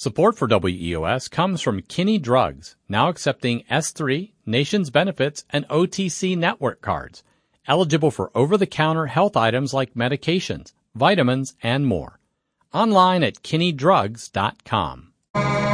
Support for WEOS comes from Kinney Drugs, now accepting S3, Nations Benefits, and OTC network cards. Eligible for over-the-counter health items like medications, vitamins, and more. Online at kinneydrugs.com.